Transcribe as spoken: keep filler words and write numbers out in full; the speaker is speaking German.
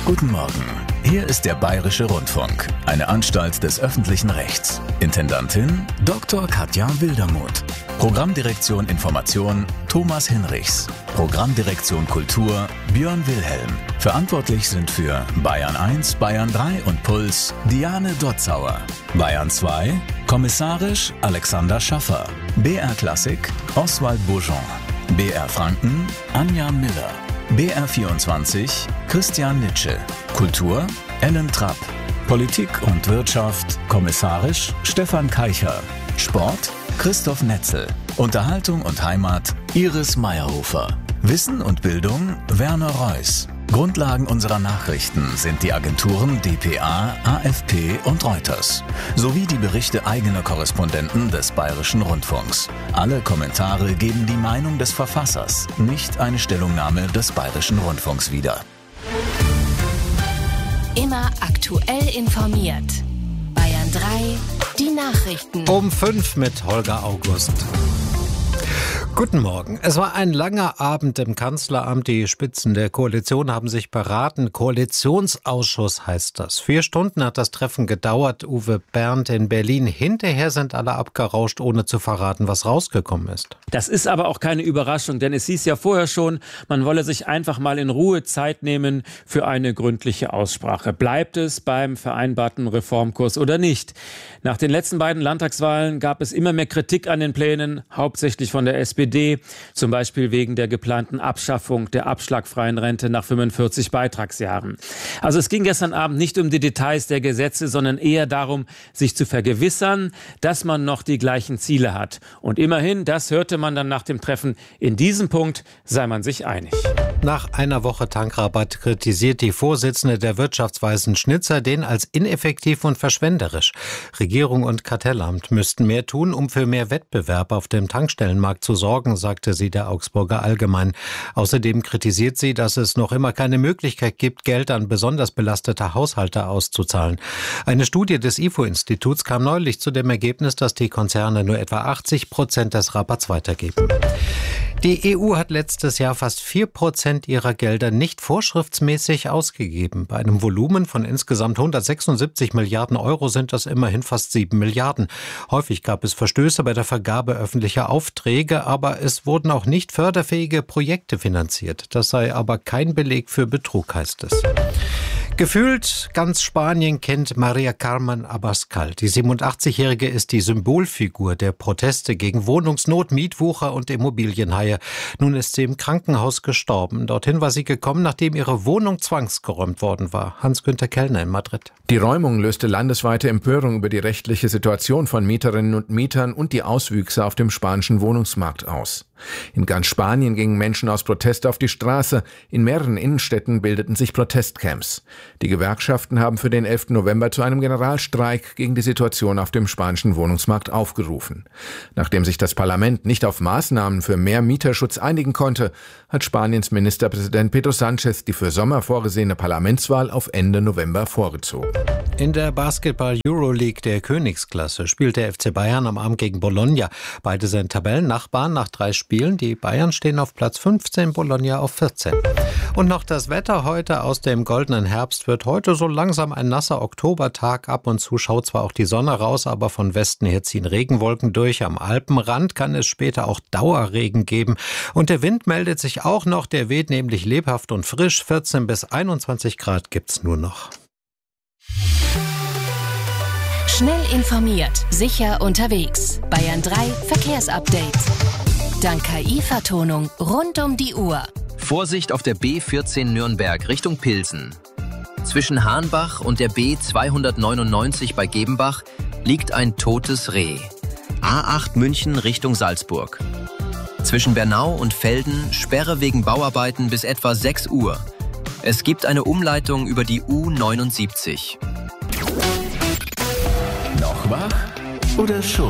Guten Morgen. Hier ist der Bayerische Rundfunk, eine Anstalt des öffentlichen Rechts. Intendantin Doktor Katja Wildermuth. Programmdirektion Information Thomas Hinrichs. Programmdirektion Kultur Björn Wilhelm. Verantwortlich sind für Bayern eins, Bayern drei und Puls Diane Dotzauer. Bayern zwei, kommissarisch Alexander Schaffer. B R Klassik Oswald Bourgeon. B R Franken Anja Miller. B R vierundzwanzig Christian Nitsche. Kultur Ellen Trapp. Politik und Wirtschaft kommissarisch Stefan Keicher. Sport Christoph Netzel. Unterhaltung und Heimat Iris Meyerhofer. Wissen und Bildung Werner Reuss. Grundlagen unserer Nachrichten sind die Agenturen D P A, A F P und Reuters, sowie die Berichte eigener Korrespondenten des Bayerischen Rundfunks. Alle Kommentare geben die Meinung des Verfassers, nicht eine Stellungnahme des Bayerischen Rundfunks wieder. Immer aktuell informiert. Bayern drei, die Nachrichten. Um fünf mit Holger August. Guten Morgen. Es war ein langer Abend im Kanzleramt. Die Spitzen der Koalition haben sich beraten. Koalitionsausschuss heißt das. Vier Stunden hat das Treffen gedauert. Uwe Bernd in Berlin. Hinterher sind alle abgerauscht, ohne zu verraten, was rausgekommen ist. Das ist aber auch keine Überraschung, denn es hieß ja vorher schon, man wolle sich einfach mal in Ruhe Zeit nehmen für eine gründliche Aussprache. Bleibt es beim vereinbarten Reformkurs oder nicht? Nach den letzten beiden Landtagswahlen gab es immer mehr Kritik an den Plänen, hauptsächlich von der S P D, zum Beispiel wegen der geplanten Abschaffung der abschlagfreien Rente nach fünfundvierzig Beitragsjahren. Also es ging gestern Abend nicht um die Details der Gesetze, sondern eher darum, sich zu vergewissern, dass man noch die gleichen Ziele hat. Und immerhin, das hörte man dann nach dem Treffen, in diesem Punkt sei man sich einig. Nach einer Woche Tankrabatt kritisiert die Vorsitzende der Wirtschaftsweisen Schnitzer den als ineffektiv und verschwenderisch. Regierung und Kartellamt müssten mehr tun, um für mehr Wettbewerb auf dem Tankstellenmarkt zu sorgen, sagte sie der Augsburger Allgemein. Außerdem kritisiert sie, dass es noch immer keine Möglichkeit gibt, Geld an besonders belastete Haushalte auszuzahlen. Eine Studie des I F O-Instituts kam neulich zu dem Ergebnis, dass die Konzerne nur etwa achtzig Prozent des Rabatts weitergeben. Die E U hat letztes Jahr fast vier Prozent ihrer Gelder nicht vorschriftsmäßig ausgegeben. Bei einem Volumen von insgesamt hundertsechsundsiebzig Milliarden Euro sind das immerhin fast sieben Milliarden. Häufig gab es Verstöße bei der Vergabe öffentlicher Aufträge, aber es wurden auch nicht förderfähige Projekte finanziert. Das sei aber kein Beleg für Betrug, heißt es. Gefühlt ganz Spanien kennt Maria Carmen Abascal. Die siebenundachtzigjährige ist die Symbolfigur der Proteste gegen Wohnungsnot, Mietwucher und Immobilienhaie. Nun ist sie im Krankenhaus gestorben. Dorthin war sie gekommen, nachdem ihre Wohnung zwangsgeräumt worden war. Hans-Günther Kellner in Madrid. Die Räumung löste landesweite Empörung über die rechtliche Situation von Mieterinnen und Mietern und die Auswüchse auf dem spanischen Wohnungsmarkt aus. In ganz Spanien gingen Menschen aus Protest auf die Straße. In mehreren Innenstädten bildeten sich Protestcamps. Die Gewerkschaften haben für den elften November zu einem Generalstreik gegen die Situation auf dem spanischen Wohnungsmarkt aufgerufen. Nachdem sich das Parlament nicht auf Maßnahmen für mehr Mieterschutz einigen konnte, hat Spaniens Ministerpräsident Pedro Sánchez die für Sommer vorgesehene Parlamentswahl auf Ende November vorgezogen. In der Basketball-Euroleague der Königsklasse spielt der F C Bayern am Abend gegen Bologna. Beide sind Tabellennachbarn nach drei Spielen. Die Bayern stehen auf Platz fünfzehn, Bologna auf vierzehn. Und noch das Wetter heute aus dem goldenen Herbst wird heute so langsam ein nasser Oktobertag. Ab und zu schaut zwar auch die Sonne raus, aber von Westen her ziehen Regenwolken durch. Am Alpenrand kann es später auch Dauerregen geben. Und der Wind meldet sich auch noch. Der weht nämlich lebhaft und frisch. vierzehn bis einundzwanzig Grad gibt's nur noch. Schnell informiert, sicher unterwegs. Bayern drei Verkehrsupdate. Dank K I-Vertonung rund um die Uhr. Vorsicht auf der B vierzehn Nürnberg Richtung Pilsen. Zwischen Hahnbach und der B zweihundertneunundneunzig bei Gebenbach liegt ein totes Reh. A acht München Richtung Salzburg. Zwischen Bernau und Velden Sperre wegen Bauarbeiten bis etwa sechs Uhr. Es gibt eine Umleitung über die U neunundsiebzig. Noch wach oder schon?